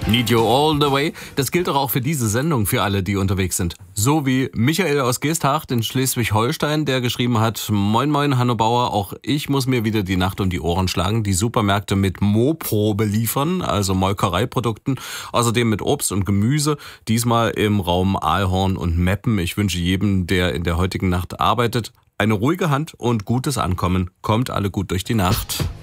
Need you all the way. Das gilt doch auch für diese Sendung, für alle, die unterwegs sind. So wie Michael aus Geesthacht in Schleswig-Holstein, der geschrieben hat: Moin moin Hanno Bauer, auch ich muss mir wieder die Nacht um die Ohren schlagen, die Supermärkte mit Mo-Pro beliefern, also Molkereiprodukten, außerdem mit Obst und Gemüse, diesmal im Raum Aalhorn und Meppen. Ich wünsche jedem, der in der heutigen Nacht arbeitet, eine ruhige Hand und gutes Ankommen. Kommt alle gut durch die Nacht.